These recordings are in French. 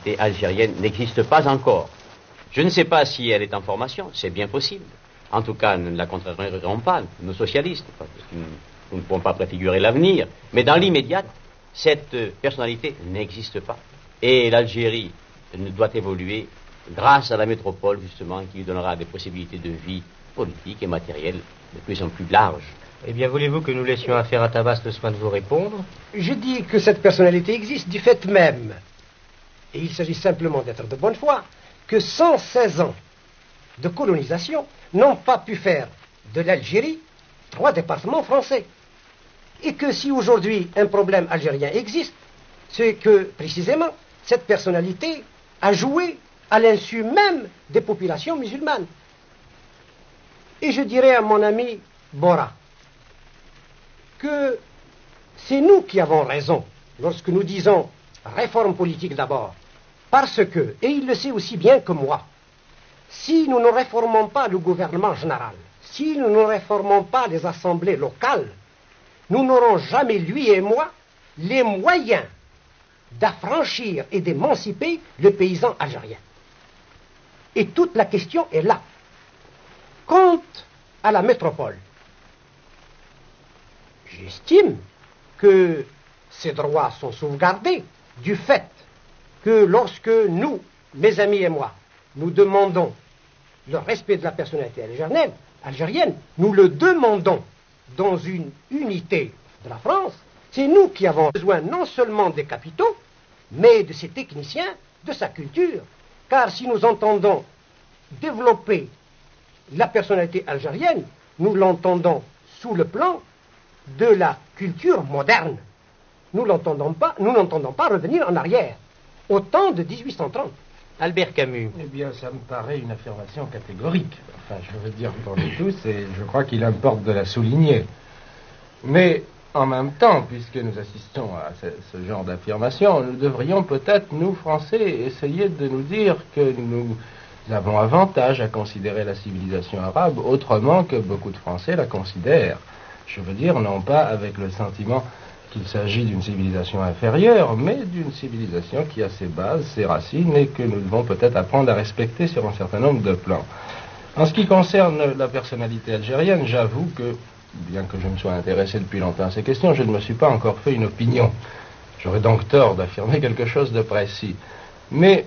nationalité algérienne n'existe pas encore. Je ne sais pas si elle est en formation, c'est bien possible. En tout cas, nous ne la contrairierons pas, nos socialistes, parce que nous ne pouvons pas préfigurer l'avenir. Mais dans l'immédiat, cette personnalité n'existe pas. Et l'Algérie doit évoluer grâce à la métropole, justement, qui lui donnera des possibilités de vie politique et matérielle de plus en plus larges. Eh bien, voulez-vous que nous laissions à Ferrat-Abbas le soin de vous répondre? Je dis que cette personnalité existe du fait même, et il s'agit simplement d'être de bonne foi, que 116 ans de colonisation n'ont pas pu faire de l'Algérie 3 départements français. Et que si aujourd'hui un problème algérien existe, c'est que, précisément, cette personnalité a joué à l'insu même des populations musulmanes. Et je dirais à mon ami Bora que c'est nous qui avons raison lorsque nous disons réforme politique d'abord, parce que, et il le sait aussi bien que moi, si nous ne réformons pas le gouvernement général, si nous ne réformons pas les assemblées locales, nous n'aurons jamais, lui et moi, les moyens d'affranchir et d'émanciper le paysan algérien. Et toute la question est là. Quant à la métropole, j'estime que ces droits sont sauvegardés du fait que lorsque nous, mes amis et moi, nous demandons le respect de la personnalité algérienne, nous le demandons dans une unité de la France. C'est nous qui avons besoin non seulement des capitaux, mais de ses techniciens, de sa culture. Car si nous entendons développer la personnalité algérienne, nous l'entendons sous le plan de la culture moderne. Nous n'entendons pas revenir en arrière, au temps de 1830. Albert Camus. Eh bien, ça me paraît une affirmation catégorique. Enfin, je veux dire pour nous tous, et je crois qu'il importe de la souligner. Mais, en même temps, puisque nous assistons à ce genre d'affirmation, nous devrions peut-être, nous, Français, essayer de nous dire que nous avons avantage à considérer la civilisation arabe autrement que beaucoup de Français la considèrent. Je veux dire, non pas avec le sentiment qu'il s'agit d'une civilisation inférieure, mais d'une civilisation qui a ses bases, ses racines, et que nous devons peut-être apprendre à respecter sur un certain nombre de plans. En ce qui concerne la personnalité algérienne, j'avoue que, bien que je me sois intéressé depuis longtemps à ces questions, je ne me suis pas encore fait une opinion. J'aurais donc tort d'affirmer quelque chose de précis. Mais,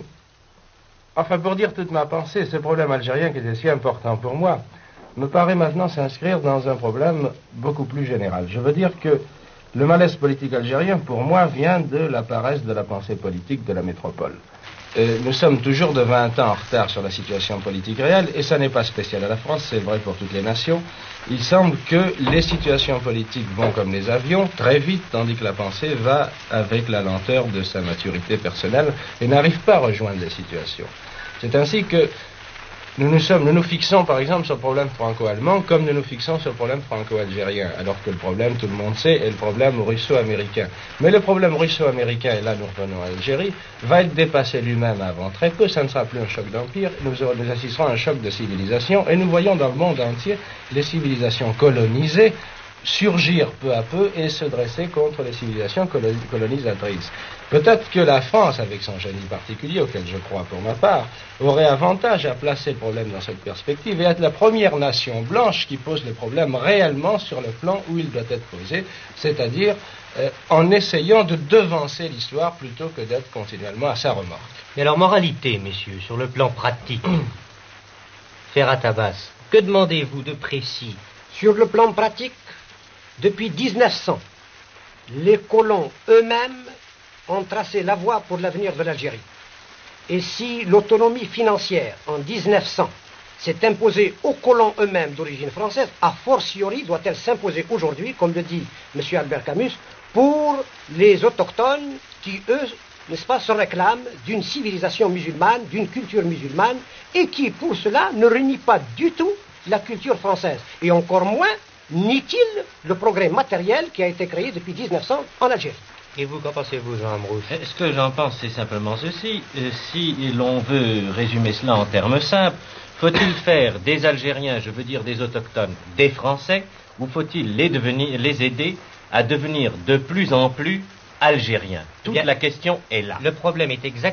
enfin, pour dire toute ma pensée, ce problème algérien qui était si important pour moi, me paraît maintenant s'inscrire dans un problème beaucoup plus général. Je veux dire que le malaise politique algérien, pour moi, vient de la paresse de la pensée politique de la métropole. Nous sommes toujours de 20 ans en retard sur la situation politique réelle, et ça n'est pas spécial à la France, c'est vrai pour toutes les nations. Il semble que les situations politiques vont comme les avions, très vite, tandis que la pensée va avec la lenteur de sa maturité personnelle et n'arrive pas à rejoindre les situations. C'est ainsi que nous nous fixons par exemple sur le problème franco-allemand comme nous nous fixons sur le problème franco-algérien, alors que le problème, tout le monde sait, est le problème russo-américain. Mais le problème russo-américain, et là nous revenons à l'Algérie, va être dépassé lui-même avant très peu. Ça ne sera plus un choc d'empire, nous assisterons à un choc de civilisation, et nous voyons dans le monde entier les civilisations colonisées surgir peu à peu et se dresser contre les civilisations colonisatrices. Peut-être que la France, avec son génie particulier, auquel je crois pour ma part, aurait avantage à placer le problème dans cette perspective et être la première nation blanche qui pose le problème réellement sur le plan où il doit être posé, c'est-à-dire en essayant de devancer l'histoire plutôt que d'être continuellement à sa remorque. Mais alors, moralité, messieurs, sur le plan pratique, Ferrat-Abbas, que demandez-vous de précis? Sur le plan pratique, depuis 1900, les colons eux-mêmes ont tracé la voie pour l'avenir de l'Algérie. Et si l'autonomie financière en 1900 s'est imposée aux colons eux-mêmes d'origine française, a fortiori doit-elle s'imposer aujourd'hui, comme le dit M. Albert Camus, pour les autochtones qui, eux, n'est-ce pas, se réclament d'une civilisation musulmane, d'une culture musulmane, et qui, pour cela, ne renie pas du tout la culture française. Et encore moins nie-t-il le progrès matériel qui a été créé depuis 1900 en Algérie. Et vous, qu'en pensez-vous, Jean Amrouche? Ce que j'en pense, c'est simplement ceci. Si l'on veut résumer cela en termes simples, faut-il faire des Algériens, je veux dire des autochtones, des Français, ou faut-il les aider à devenir de plus en plus Algériens? Toute la question est là. Le problème est exact.